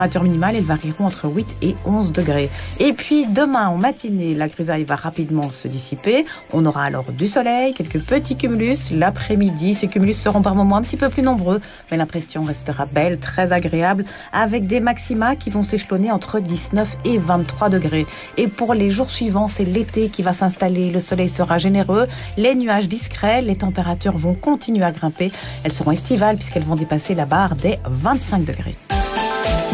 Température minimale, elles varieront entre 8 et 11 degrés. Et puis demain en matinée, la grisaille va rapidement se dissiper. On aura alors du soleil, quelques petits cumulus. L'après-midi, ces cumulus seront par moments un petit peu plus nombreux, mais l'impression restera belle, très agréable, avec des maxima qui vont s'échelonner entre 19 et 23 degrés. Et pour les jours suivants, c'est l'été qui va s'installer. Le soleil sera généreux, les nuages discrets, les températures vont continuer à grimper. Elles seront estivales puisqu'elles vont dépasser la barre des 25 degrés.